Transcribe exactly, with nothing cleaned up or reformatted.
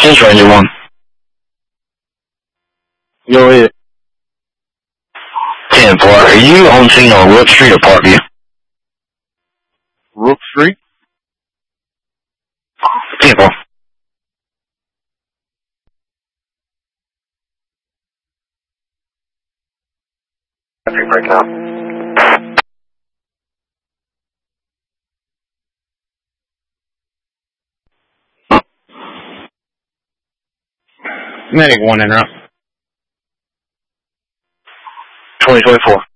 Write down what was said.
Change Ranger one. Go ahead. ten four. Are you on scene on Rook Street or Parkview? Rook Street? ten four. Break out. Medic one interrupt. twenty twenty-four.